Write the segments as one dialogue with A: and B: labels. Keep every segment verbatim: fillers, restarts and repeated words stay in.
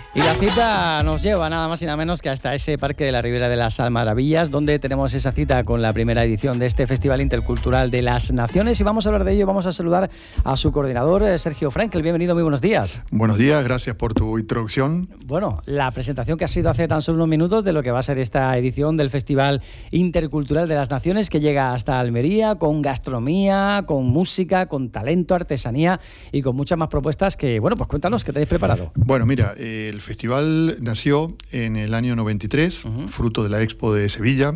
A: Y la cita nos lleva nada más y nada menos que hasta ese Parque de la Ribera de las Almaravillas, donde tenemos esa cita con la primera edición de este Festival Intercultural de las Naciones. Y vamos a hablar de ello, vamos a saludar a su coordinador, Sergio Frankel. Bienvenido, muy buenos días.
B: Buenos días, gracias por tu introducción.
A: Bueno, la presentación que ha sido hace tan solo unos minutos de lo que va a ser esta edición del Festival Intercultural de las Naciones, que llega hasta Almería con gastronomía, con música, con talento, artesanía y con muchas más propuestas que, bueno, pues cuéntanos, ¿qué tenéis preparado?
B: Bueno, mira, eh, el festival nació en el año noventa y tres, uh-huh. fruto de la Expo de Sevilla.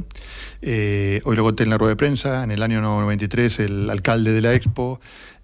B: Eh, hoy lo conté en la rueda de prensa. En el año noventa y tres el alcalde de la Expo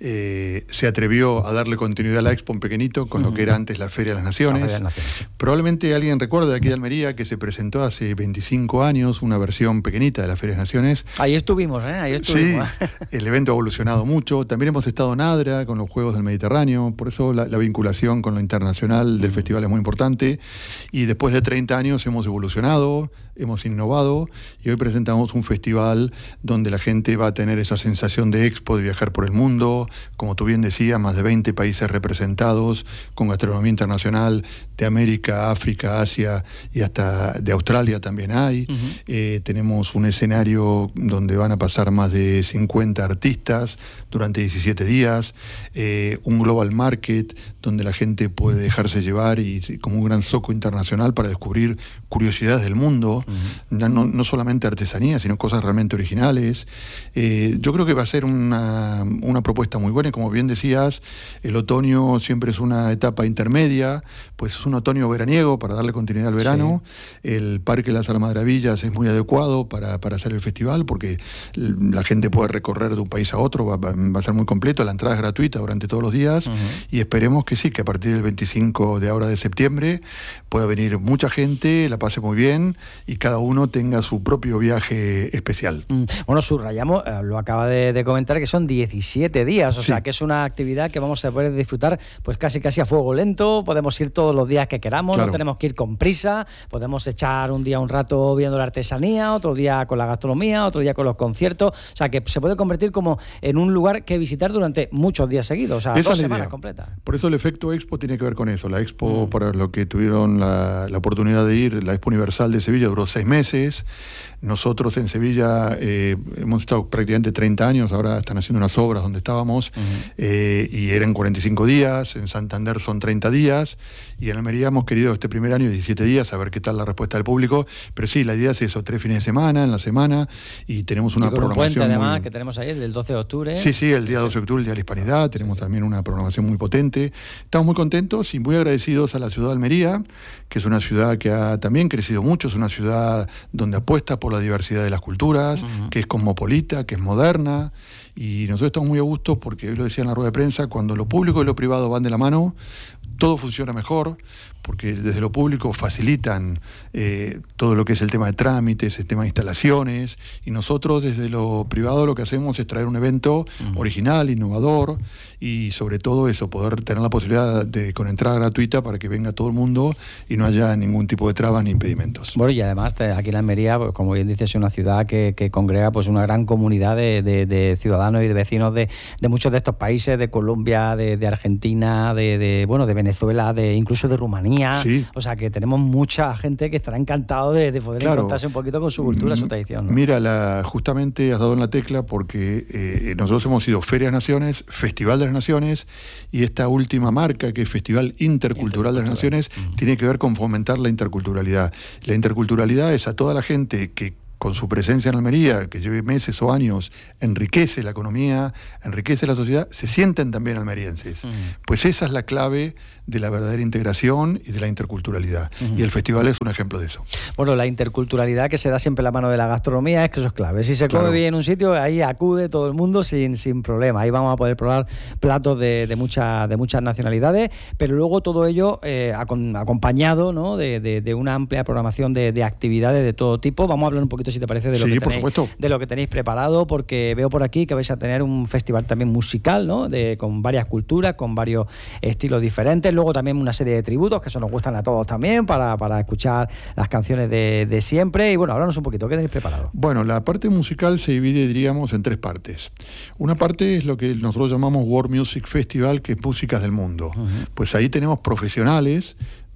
B: eh, se atrevió a darle continuidad a la Expo en pequeñito con uh-huh. lo que era antes la Feria de las Naciones. La Feria de las Naciones. Probablemente alguien recuerde de aquí de Almería que se presentó hace veinticinco años una versión pequeñita de la Feria de las Naciones.
A: Ahí estuvimos, ¿eh? Ahí estuvimos.
B: Sí, el evento ha evolucionado mucho. También hemos estado en Adra con los Juegos del Mediterráneo, por eso la, la vinculación con lo internacional del uh-huh. festival es muy importante. Y después de treinta años hemos evolucionado, hemos innovado y hoy presentamos un festival donde la gente va a tener esa sensación de expo, de viajar por el mundo, como tú bien decías, más de veinte países representados, con gastronomía internacional de América, África, Asia y hasta de Australia también hay. Uh-huh. Eh, tenemos un escenario donde van a pasar más de cincuenta artistas durante diecisiete días, eh, un global market donde la gente puede dejarse llevar y como un gran zoco internacional para descubrir curiosidades del mundo. Uh-huh. no, no solamente artesanía, sino cosas realmente originales. Eh, yo creo que va a ser una, una propuesta muy buena y como bien decías, el otoño siempre es una etapa intermedia, pues es un otoño veraniego para darle continuidad al verano. Sí. El Parque de las Almaravillas es muy adecuado para, para hacer el festival porque la gente puede recorrer de un país a otro, va, va a ser muy completo, la entrada es gratuita durante todos los días. Uh-huh. Y esperemos que sí, que a partir del veinticinco de ahora de septiembre pueda venir mucha gente, la pase muy bien y cada uno tenga su propio viaje especial.
A: Mm. Bueno, subrayamos, eh, lo acaba de, de comentar, que son diecisiete días, o sí. sea, que es una actividad que vamos a poder disfrutar pues casi casi a fuego lento, podemos ir todos los días que queramos, claro. no tenemos que ir con prisa, podemos echar un día un rato viendo la artesanía, otro día con la gastronomía, otro día con los conciertos, o sea, que se puede convertir como en un lugar que visitar durante muchos días seguidos, o sea,
B: Esa
A: dos
B: es la
A: semanas
B: idea.
A: completas.
B: Por eso el efecto Expo tiene que ver con eso. La Expo, mm. para los que tuvieron la, la oportunidad de ir, la Expo Universal de Sevilla duró seis meses. Nosotros en Sevilla eh, hemos estado prácticamente treinta años, ahora están haciendo unas obras donde estábamos, uh-huh. eh, y eran cuarenta y cinco días, en Santander son treinta días, y en Almería hemos querido este primer año diecisiete días, a ver qué tal la respuesta del público, pero sí, la idea es eso, tres fines de semana, en la semana, y tenemos una
A: y con
B: programación
A: un puente, además,
B: muy...
A: que tenemos ahí, el del doce de octubre.
B: Sí, sí, el día sí, doce de octubre, el Día de la Hispanidad, tenemos sí, también una programación muy potente. Estamos muy contentos y muy agradecidos a la ciudad de Almería, que es una ciudad que ha también crecido mucho, es una ciudad donde apuesta por la diversidad de las culturas, uh-huh. que es cosmopolita, que es moderna, y nosotros estamos muy a gusto porque hoy lo decía en la rueda de prensa, cuando lo público y lo privado van de la mano, todo funciona mejor, porque desde lo público facilitan eh, todo lo que es el tema de trámites, el tema de instalaciones, y nosotros desde lo privado lo que hacemos es traer un evento uh-huh. original, innovador, y sobre todo eso, poder tener la posibilidad de con entrada gratuita para que venga todo el mundo y no haya ningún tipo de trabas ni impedimentos.
A: Bueno, y además aquí en Almería, pues, como bien dices, es una ciudad que, que congrega pues una gran comunidad de, de, de ciudadanos y de vecinos de, de muchos de estos países, de Colombia, de, de Argentina, de, de bueno, de Venezuela, de incluso de Rumanía. Sí. O sea que tenemos mucha gente que estará encantado de, de poder claro. encontrarse un poquito con su cultura, su tradición, ¿no?
B: Mira, la, justamente has dado en la tecla porque eh, nosotros hemos sido Feria de las Naciones, Festival de las Naciones, y esta última marca, que es Festival Intercultural de las Naciones, uh-huh. tiene que ver con fomentar la interculturalidad. La interculturalidad es a toda la gente que con su presencia en Almería, que lleve meses o años, enriquece la economía, enriquece la sociedad, se sienten también almerienses. Uh-huh. Pues esa es la clave de la verdadera integración y de la interculturalidad. Uh-huh. Y el festival es un ejemplo de eso.
A: Bueno, la interculturalidad que se da siempre en la mano de la gastronomía es que eso es clave. Si se come claro. bien en un sitio, ahí acude todo el mundo sin, sin problema. Ahí vamos a poder probar platos de, de, mucha, de muchas nacionalidades, pero luego todo ello eh, acon, acompañado, ¿no? de, de, de una amplia programación de, de actividades de todo tipo. Vamos a hablar un poquito, si te parece, de lo,
B: sí,
A: que tenéis, de lo que tenéis preparado, porque veo por aquí que vais a tener un festival también musical, ¿no? De, con varias culturas, con varios estilos diferentes. Luego también una serie de tributos, que eso nos gustan a todos también, para, para escuchar las canciones de, de siempre. Y bueno, háblanos un poquito, ¿qué tenéis preparado?
B: Bueno, la parte musical se divide, diríamos, en tres partes. Una parte es lo que nosotros llamamos World Music Festival, que es músicas del mundo. Uh-huh. Pues ahí tenemos profesionales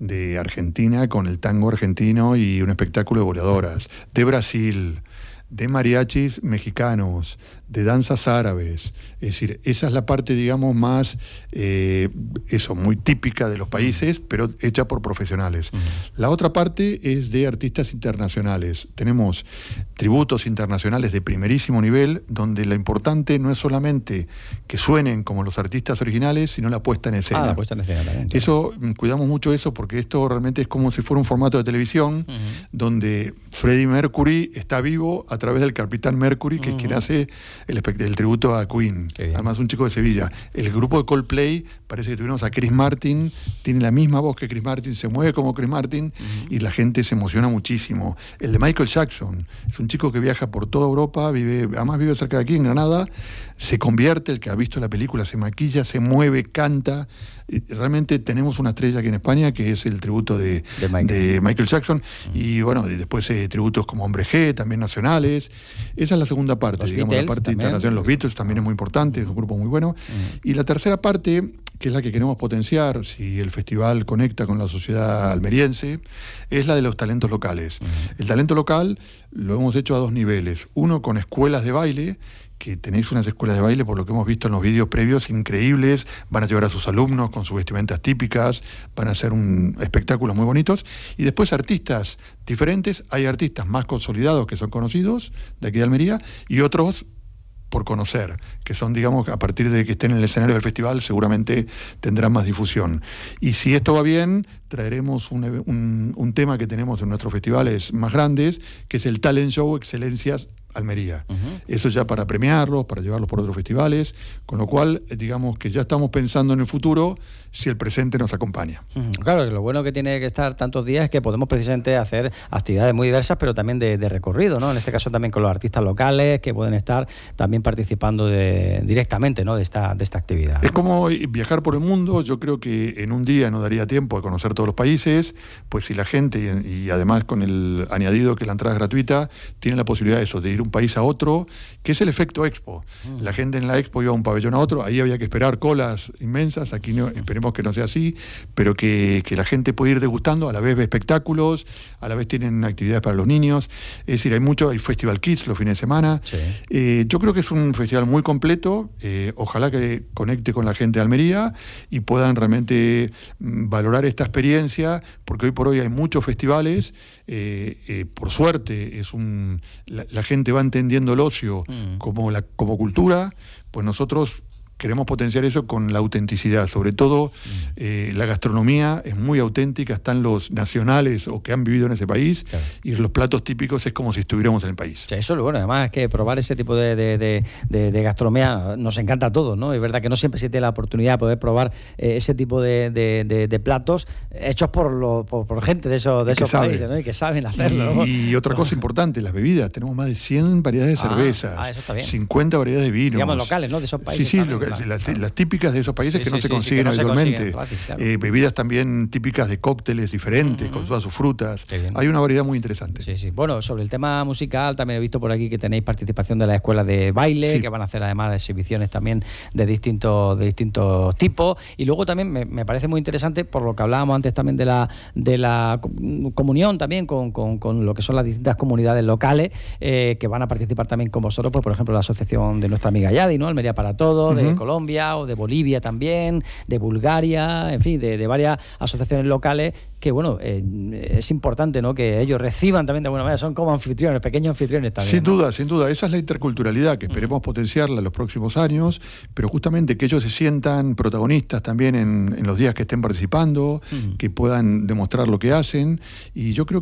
B: de Argentina con el tango argentino y un espectáculo de boleadoras, de Brasil, de mariachis mexicanos, de danzas árabes. Es decir, esa es la parte, digamos, más, eh, eso, muy típica de los países, pero hecha por profesionales. Uh-huh. La otra parte es de artistas internacionales. Tenemos tributos internacionales de primerísimo nivel, donde lo importante no es solamente que suenen como los artistas originales, sino la puesta en escena.
A: Ah, la puesta en escena también. Claro.
B: Eso, cuidamos mucho eso, porque esto realmente es como si fuera un formato de televisión, uh-huh. donde Freddie Mercury está vivo a través del Capitán Mercury, que uh-huh. es quien hace el, el tributo a Queen. Además, un chico de Sevilla. El grupo de Coldplay, parece que tuvimos a Chris Martin, tiene la misma voz que Chris Martin, se mueve como Chris Martin, uh-huh. y la gente se emociona muchísimo. El de Michael Jackson, es un chico que viaja por toda Europa, vive, además vive cerca de aquí, en Granada, se convierte, el que ha visto la película, se maquilla, se mueve, canta. Realmente tenemos una estrella aquí en España, que es el tributo de, de, Michael. de Michael Jackson, uh-huh. y bueno, después eh, tributos como Hombre G, también nacionales. Esa es la segunda parte, los digamos, Beatles, la parte también. internacional. Los Beatles también es muy importante, es un grupo muy bueno. Uh-huh. Y la tercera parte, que es la que queremos potenciar, si el festival conecta con la sociedad almeriense, es la de los talentos locales. Uh-huh. El talento local lo hemos hecho a dos niveles. Uno, con escuelas de baile, que tenéis unas escuelas de baile, por lo que hemos visto en los vídeos previos, increíbles. Van a llevar a sus alumnos con sus vestimentas típicas, van a hacer un espectáculos muy bonitos. Y después artistas diferentes. Hay artistas más consolidados que son conocidos de aquí de Almería, y otros por conocer, que son, digamos, a partir de que estén en el escenario del festival, seguramente tendrán más difusión. Y si esto va bien, traeremos un, un, un tema que tenemos en nuestros festivales más grandes, que es el Talent Show Excelencias Almería. Uh-huh. Eso ya para premiarlos, para llevarlos por otros festivales, con lo cual, digamos que ya estamos pensando en el futuro si el presente nos acompaña.
A: Uh-huh. Claro, que lo bueno que tiene que estar tantos días es que podemos precisamente hacer actividades muy diversas, pero también de, de recorrido, ¿no? En este caso también con los artistas locales que pueden estar también participando de, directamente, ¿no? de, esta, de esta actividad, ¿no?
B: Es como viajar por el mundo. Yo creo que en un día no daría tiempo de conocer todos los países, pues si la gente, y, y además con el añadido que la entrada es gratuita, tiene la posibilidad de eso, de ir un país a otro, que es el efecto Expo. Uh-huh. La gente en la Expo iba a un pabellón a otro, ahí había que esperar colas inmensas, aquí no, esperemos que no sea así, pero que, que la gente puede ir degustando, a la vez ve espectáculos, a la vez tienen actividades para los niños. Es decir, hay mucho, hay Festival Kids los fines de semana. Sí. Eh, yo creo que es un festival muy completo, eh, ojalá que conecte con la gente de Almería y puedan realmente mm, valorar esta experiencia, porque hoy por hoy hay muchos festivales. Eh, eh, por suerte es un la, la gente va entendiendo el ocio mm. como la como cultura, pues nosotros queremos potenciar eso con la autenticidad, sobre todo mm. eh, la gastronomía es muy auténtica, están los nacionales o que han vivido en ese país, claro. y los platos típicos es como si estuviéramos en el país.
A: Sí, eso es lo bueno, además es que probar ese tipo de, de, de, de, de gastronomía nos encanta a todos, ¿no? Es verdad que no siempre se tiene la oportunidad de poder probar eh, ese tipo de, de, de, de platos hechos por, lo, por, por gente de esos, de esos países, ¿no? Y que saben hacerlo, ¿no?
B: Y, y otra cosa importante, las bebidas, tenemos más de cien variedades de
A: ah,
B: cervezas,
A: ah, eso está bien.
B: cincuenta variedades de vinos.
A: Digamos locales, ¿no? De esos países.
B: Sí, sí,
A: también,
B: lo,
A: claro,
B: las,
A: claro.
B: las típicas de esos países sí, que no sí, se consiguen sí, sí, habitualmente. No claro. eh, bebidas también típicas de cócteles diferentes, uh-huh. con todas sus frutas. Hay una variedad muy interesante.
A: Sí, sí. Bueno, sobre el tema musical, también he visto por aquí que tenéis participación de la escuela de baile, sí. que van a hacer además exhibiciones también de distintos, de distintos tipos. Y luego también me, me parece muy interesante, por lo que hablábamos antes también de la, de la comunión también con, con, con lo que son las distintas comunidades locales, eh, que van a participar también con vosotros, pues, por ejemplo, la asociación de nuestra amiga Yadi, ¿no? Almería para Todos, uh-huh. de Colombia o de Bolivia también, de Bulgaria, en fin, de, de varias asociaciones locales que, bueno, eh, es importante, ¿no? Que ellos reciban también de alguna manera, son como anfitriones, pequeños anfitriones también.
B: Sin
A: ¿no?
B: duda, sin duda, esa es la interculturalidad que esperemos uh-huh. potenciarla en los próximos años, pero justamente que ellos se sientan protagonistas también en, en los días que estén participando, uh-huh. que puedan demostrar lo que hacen, y yo creo